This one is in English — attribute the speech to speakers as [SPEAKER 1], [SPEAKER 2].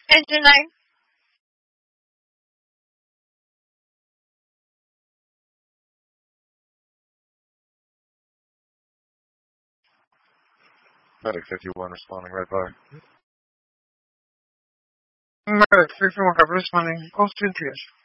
[SPEAKER 1] Engine 9.
[SPEAKER 2] Medic 51 responding right by.
[SPEAKER 3] Medic 51 cover responding. Post 2 tiers.